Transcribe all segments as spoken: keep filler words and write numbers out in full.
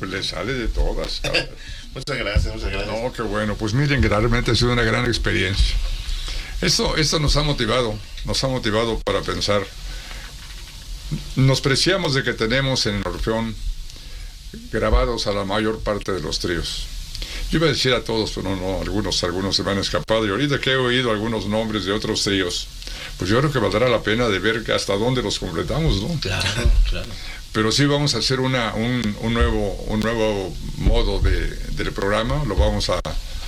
pues le sale de todas. Muchas gracias, muchas gracias. No, qué bueno. Pues miren que realmente ha sido una gran experiencia. Esto, esto nos ha motivado, nos ha motivado para pensar. Nos preciamos de que tenemos en el Orfeón grabados a la mayor parte de los tríos. Yo iba a decir a todos, pero no, algunos, algunos se me han escapado. Y ahorita que he oído algunos nombres de otros tríos, pues yo creo que valdrá la pena de ver hasta dónde los completamos, ¿no? Claro, claro. Pero sí vamos a hacer una, un, un, nuevo, un nuevo modo de, del programa, lo vamos a...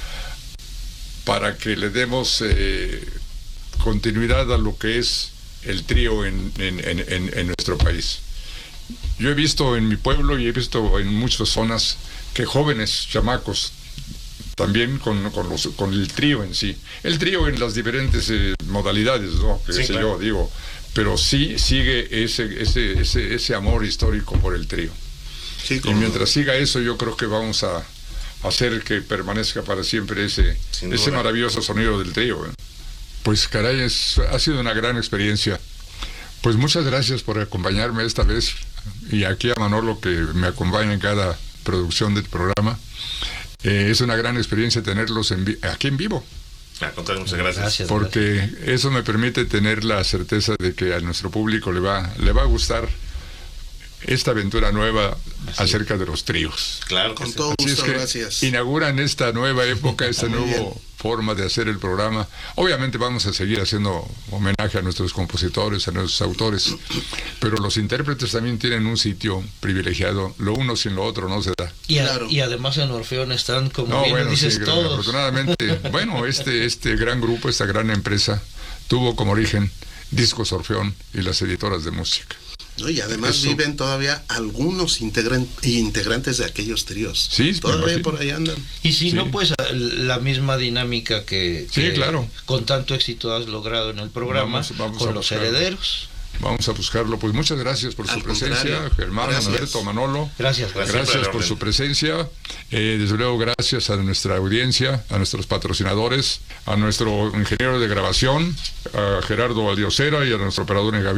para que le demos eh, continuidad a lo que es el trío en, en, en, en nuestro país. Yo he visto en mi pueblo y he visto en muchas zonas que jóvenes chamacos, también con, con, los, con el trío en sí, el trío en las diferentes eh, modalidades, ¿no? Que Sí, sé claro. yo, digo, pero sí sigue ese, ese, ese, ese amor histórico por el trío. Sí, Y como- mientras siga eso, yo creo que vamos a hacer que permanezca para siempre ese, Sin ese duda. maravilloso sonido del trío. ¿eh? Pues caray, es, ha sido una gran experiencia. Pues muchas gracias por acompañarme esta vez, y aquí a Manolo, que me acompaña en cada producción del programa. Eh, es una gran experiencia tenerlos en vi- aquí en vivo, Al contrario, muchas gracias. Gracias. porque eso me permite tener la certeza de que a nuestro público le va, le va a gustar esta aventura nueva acerca de los tríos. Claro que Con sí. todo Así es gusto, que gracias. inauguran esta nueva época, esta Muy nueva bien. forma de hacer el programa. Obviamente vamos a seguir haciendo homenaje a nuestros compositores, a nuestros autores, pero los intérpretes también tienen un sitio privilegiado. Lo uno sin lo otro no se da. Y, a- Claro. y además en Orfeón están, como No, bien bueno, dices, sí, todos. afortunadamente, bueno, este, este gran grupo, esta gran empresa, tuvo como origen Discos Orfeón y las editoras de música. ¿No? Y además Eso. viven todavía algunos integran- integrantes de aquellos tríos. Sí, me todavía imagino. por ahí andan. Y si Sí. no, pues a- la misma dinámica que, Sí, que claro. con tanto éxito has logrado en el programa Vamos- vamos con a los buscarlo. herederos. Vamos a buscarlo. Pues muchas gracias por su Al presencia, contrario, Germán, gracias. Alberto, Manolo. Gracias, gracias. Siempre Gracias a la por orden. su presencia. Eh, desde luego, gracias a nuestra audiencia, a nuestros patrocinadores, a nuestro ingeniero de grabación, a Gerardo Valdiosera, y a nuestro operador en Gabriel.